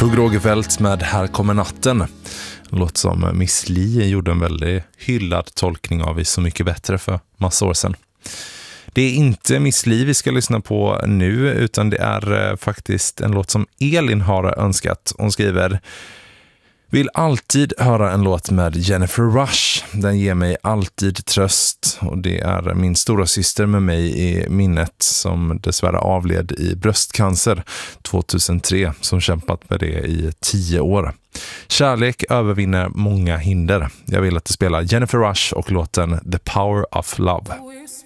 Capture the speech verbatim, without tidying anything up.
Tog Rogefeldt med Här kommer natten. Låt som Miss Li gjorde en väldigt hyllad tolkning av i Så mycket bättre för massa år sedan. Det är inte Miss Li vi ska lyssna på nu, utan det är faktiskt en låt som Elin har önskat. Hon skriver: vill alltid höra en låt med Jennifer Rush. Den ger mig alltid tröst. Och det är min stora syster med mig i minnet, som dessvärre avled i bröstcancer tjugohundratre, som kämpat med det i tio år. Kärlek övervinner många hinder. Jag vill att du spelar Jennifer Rush och låten The Power of Love.